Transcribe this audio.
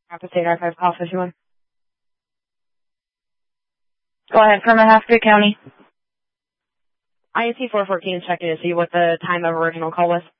Rapid State Archives call 51. Go ahead, from Half-Creek County. ISC 414 is checking to see what the time of original call was.